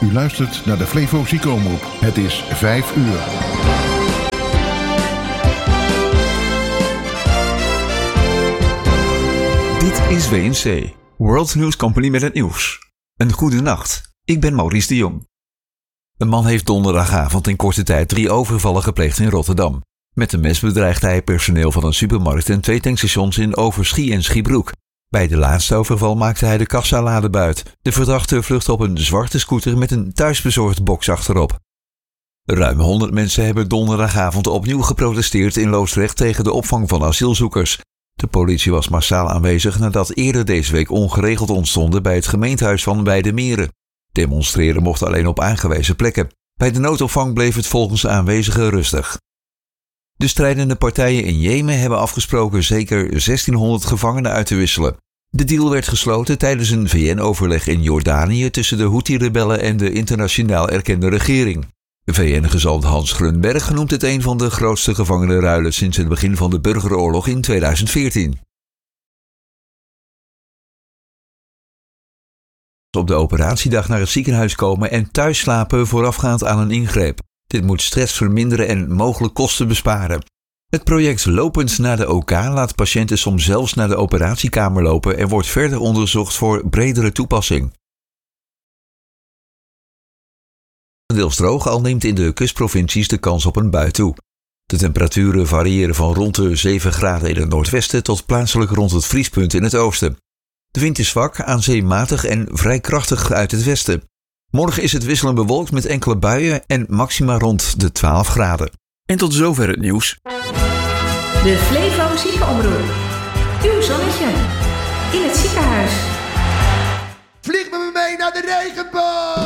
U luistert naar de Flevo Ziekenomroep. Het is 5 uur. Dit is WNC, World News Company met het nieuws. Een goede nacht, ik ben Maurice de Jong. Een man heeft donderdagavond in korte tijd 3 overvallen gepleegd in Rotterdam. Met een mes bedreigde hij personeel van een supermarkt en 2 tankstations in Overschie en Schiebroek. Bij de laatste overval maakte hij de kassalade buit. De verdachte vluchtte op een zwarte scooter met een thuisbezorgd box achterop. Ruim 100 mensen hebben donderdagavond opnieuw geprotesteerd in Loosdrecht tegen de opvang van asielzoekers. De politie was massaal aanwezig nadat eerder deze week ongeregeld ontstonden bij het gemeentehuis van Weidemeren. Demonstreren mocht alleen op aangewezen plekken. Bij de noodopvang bleef het volgens de aanwezigen rustig. De strijdende partijen in Jemen hebben afgesproken zeker 1600 gevangenen uit te wisselen. De deal werd gesloten tijdens een VN-overleg in Jordanië tussen de Houthi-rebellen en de internationaal erkende regering. VN-gezant Hans Grunberg noemt het een van de grootste gevangenenruilen sinds het begin van de burgeroorlog in 2014. Op de operatiedag naar het ziekenhuis komen en thuis slapen voorafgaand aan een ingreep. Dit moet stress verminderen en mogelijk kosten besparen. Het project Lopend naar de OK laat patiënten soms zelfs naar de operatiekamer lopen en wordt verder onderzocht voor bredere toepassing. Deels droog, al neemt in de kustprovincies de kans op een bui toe. De temperaturen variëren van rond de 7 graden in het noordwesten tot plaatselijk rond het vriespunt in het oosten. De wind is zwak, aan zee matig en vrij krachtig uit het westen. Morgen is het wisselend bewolkt met enkele buien en maxima rond de 12 graden. En tot zover het nieuws. De Flevo Ziekenomroep. Uw zonnetje. In het ziekenhuis. Vlieg met me mee naar de regenboog!